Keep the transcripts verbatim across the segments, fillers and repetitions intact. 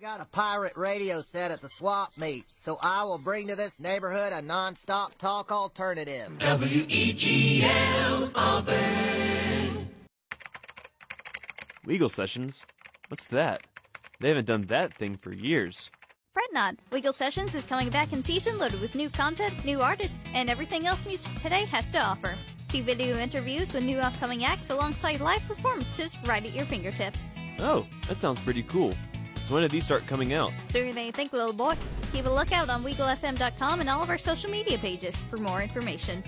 got a pirate radio set at the swap meet, so I will bring to this neighborhood a non-stop talk alternative. W E G L Auburn. Weagle Sessions? What's that? They haven't done that thing for years. Fret not. Weagle Sessions is coming back in season loaded with new content, new artists, and everything else Music Today has to offer. See video interviews with new upcoming acts alongside live performances right at your fingertips. Oh, that sounds pretty cool. So when did these start coming out? Sooner than you think, little boy. Keep a lookout on Weagle F M dot com and all of our social media pages for more information.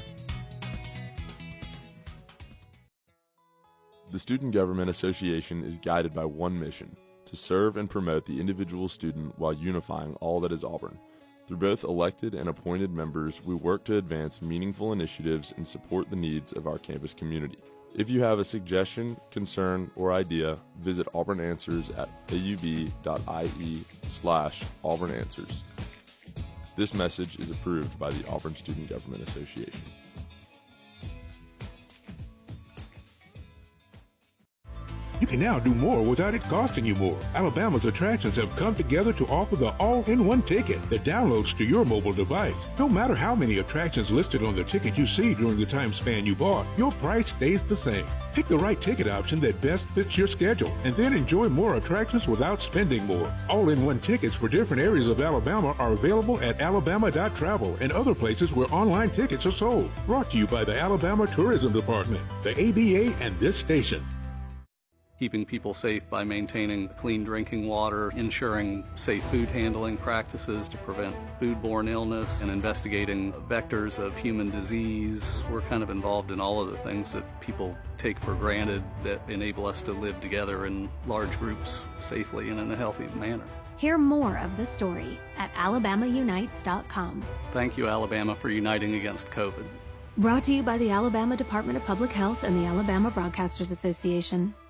The Student Government Association is guided by one mission: to serve and promote the individual student while unifying all that is Auburn. Through both elected and appointed members, we work to advance meaningful initiatives and support the needs of our campus community. If you have a suggestion, concern, or idea, visit Auburn Answers at aub.ie slash Auburn Answers. This message is approved by the Auburn Student Government Association. You can now do more without it costing you more. Alabama's attractions have come together to offer the all-in-one ticket that downloads to your mobile device. No matter how many attractions listed on the ticket you see during the time span you bought, your price stays the same. Pick the right ticket option that best fits your schedule, and then enjoy more attractions without spending more. All-in-one tickets for different areas of Alabama are available at alabama dot travel and other places where online tickets are sold. Brought to you by the Alabama Tourism Department, the A B A, and this station. Keeping people safe by maintaining clean drinking water, ensuring safe food handling practices to prevent foodborne illness, and investigating vectors of human disease. We're kind of involved in all of the things that people take for granted that enable us to live together in large groups safely and in a healthy manner. Hear more of the story at alabama unites dot com. Thank you, Alabama, for uniting against COVID. Brought to you by the Alabama Department of Public Health and the Alabama Broadcasters Association.